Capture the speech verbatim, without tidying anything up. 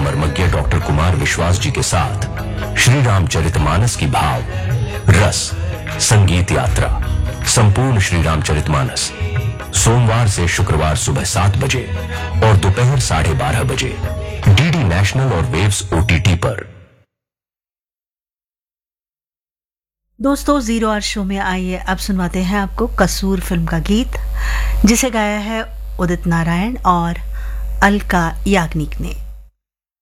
मर्मज्ञ doctor Kumar विश्वास जी के साथ श्री रामचरितमानस की भाव, रस, संगीत यात्रा, संपूर्ण श्री रामचरितमानस सोमवार से शुक्रवार सुबह सात बजे और दोपहर साढ़े बारह बजे डीडी नेशनल और वेव्स ओटीटी पर। दोस्तों, जीरो आवर शो में आइए अब सुनवाते हैं आपको कसूर फिल्म का गीत, जिसे गाया है उदित नारायण और अलका याग्निक ने।